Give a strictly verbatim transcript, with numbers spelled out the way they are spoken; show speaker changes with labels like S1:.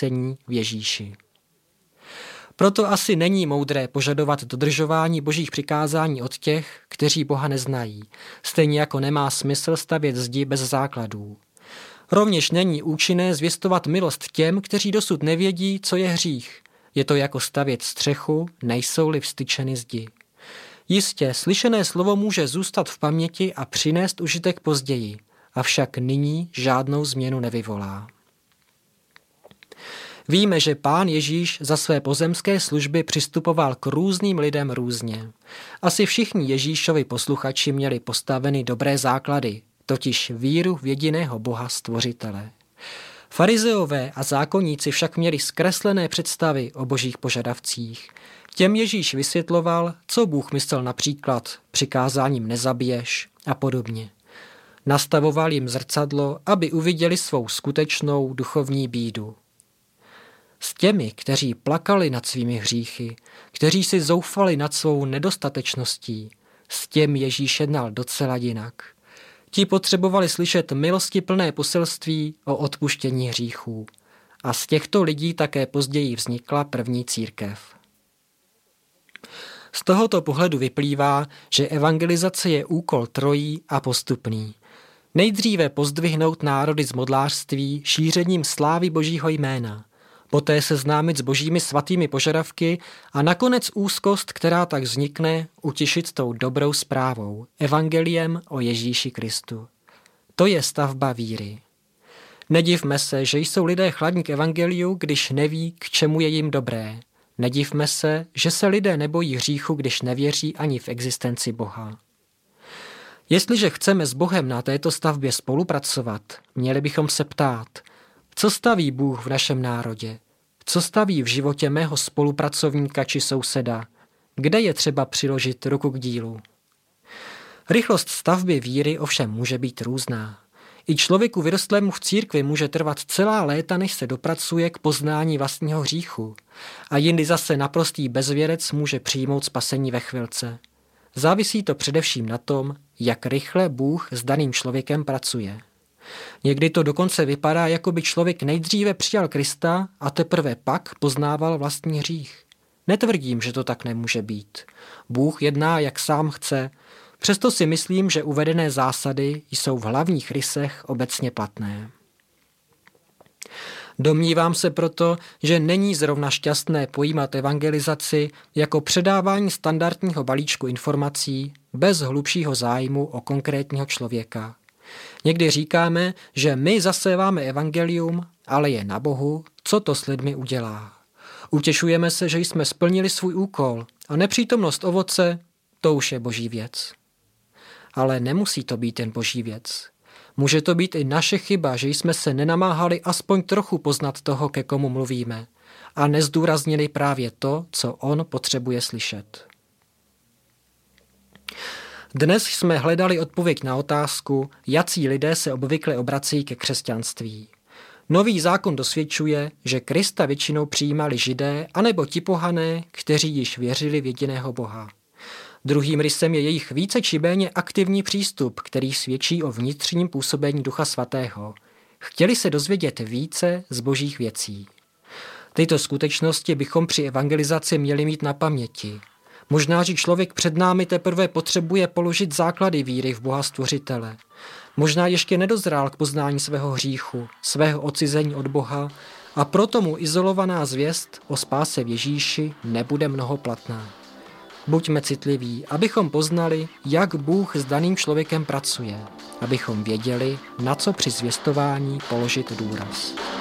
S1: spasení v Ježíši. Proto asi není moudré požadovat dodržování božích přikázání od těch, kteří Boha neznají, stejně jako nemá smysl stavět zdi bez základů. Rovněž není účinné zvěstovat milost těm, kteří dosud nevědí, co je hřích. Je to jako stavět střechu, nejsou-li vstyčeny zdi. Jistě, slyšené slovo může zůstat v paměti a přinést užitek později, avšak nyní žádnou změnu nevyvolá. Víme, že Pán Ježíš za své pozemské služby přistupoval k různým lidem různě. Asi všichni Ježíšovi posluchači měli postaveny dobré základy, totiž víru v jediného Boha Stvořitele. Farizeové a zákonníci však měli zkreslené představy o božích požadavcích. Těm Ježíš vysvětloval, co Bůh myslel například přikázáním nezabiješ a podobně. Nastavoval jim zrcadlo, aby uviděli svou skutečnou duchovní bídu. S těmi, kteří plakali nad svými hříchy, kteří si zoufali nad svou nedostatečností, s těmi Ježíš jednal docela jinak. Ti potřebovali slyšet milostiplné poselství o odpuštění hříchů. A z těchto lidí také později vznikla první církev. Z tohoto pohledu vyplývá, že evangelizace je úkol trojí a postupný. Nejdříve pozdvihnout národy z modlářství šířením slávy božího jména, poté seznámit s božími svatými požadavky a nakonec úzkost, která tak vznikne, utěšit tou dobrou zprávou, evangeliem o Ježíši Kristu. To je stavba víry. Nedivme se, že jsou lidé chladní k evangeliu, když neví, k čemu je jim dobré. Nedivme se, že se lidé nebojí hříchu, když nevěří ani v existenci Boha. Jestliže chceme s Bohem na této stavbě spolupracovat, měli bychom se ptát, co staví Bůh v našem národě? Co staví v životě mého spolupracovníka či souseda? Kde je třeba přiložit ruku k dílu? Rychlost stavby víry ovšem může být různá. I člověku vyrostlému v církvi může trvat celá léta, než se dopracuje k poznání vlastního hříchu. A jindy zase naprostý bezvěrec může přijmout spasení ve chvilce. Závisí to především na tom, jak rychle Bůh s daným člověkem pracuje. Někdy to dokonce vypadá, jako by člověk nejdříve přijal Krista a teprve pak poznával vlastní hřích. Netvrdím, že to tak nemůže být. Bůh jedná, jak sám chce, přesto si myslím, že uvedené zásady jsou v hlavních rysech obecně platné. Domnívám se proto, že není zrovna šťastné pojímat evangelizaci jako předávání standardního balíčku informací bez hlubšího zájmu o konkrétního člověka. Někdy říkáme, že my zaséváme evangelium, ale je na Bohu, co to s lidmi udělá. Utěšujeme se, že jsme splnili svůj úkol a nepřítomnost ovoce, to už je boží věc. Ale nemusí to být jen boží věc. Může to být i naše chyba, že jsme se nenamáhali aspoň trochu poznat toho, ke komu mluvíme, a nezdůraznili právě to, co on potřebuje slyšet. Dnes jsme hledali odpověď na otázku, jací lidé se obvykle obrací ke křesťanství. Nový zákon dosvědčuje, že Krista většinou přijímali Židé anebo ti pohané, kteří již věřili v jediného Boha. Druhým rysem je jejich více či méně aktivní přístup, který svědčí o vnitřním působení Ducha Svatého. Chtěli se dozvědět více z božích věcí. Tyto skutečnosti bychom při evangelizaci měli mít na paměti. Možná, že člověk před námi teprve potřebuje položit základy víry v Boha Stvořitele. Možná ještě nedozrál k poznání svého hříchu, svého odcizení od Boha a proto mu izolovaná zvěst o spáse v Ježíši nebude mnohoplatná. Buďme citliví, abychom poznali, jak Bůh s daným člověkem pracuje, abychom věděli, na co při zvěstování položit důraz.